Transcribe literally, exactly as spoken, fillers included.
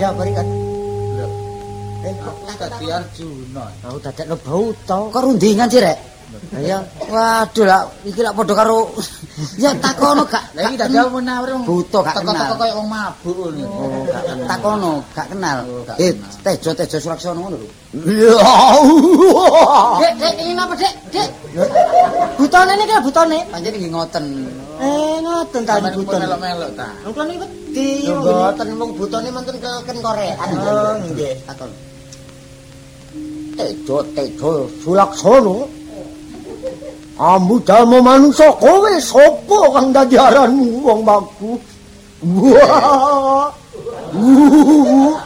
dadi apa iki kan? Lho. Eh, Aku dadi Arjuna. aku dadekno Bauta. Kok rundingan sih, Rek? Ya, waduh lah, iki lak padha karo ya takono gak. Lah iki dadi menawar wong buta gak kenal. Teko-teko koyo wong mabuk ngono. Oh, gak kenal. Takono, gak kenal. gak Eh, kenal. Tejo Tejo Suraksana ngono lho. Dek, dek, ini apa, Dek? Dek. Butone niki lho butone. Pancen nggih ngoten. Eh, ngoten ta Sampeyan pun butone. melok-melok ta. Engkon iki wedi. Lho mboten wong butone menten keken korean. Oh, nggih. Takon. Tejo Tejo Suraksana. Ambu dalem manungsa kowe sapa kang dadi aranmu wong baku? Wah.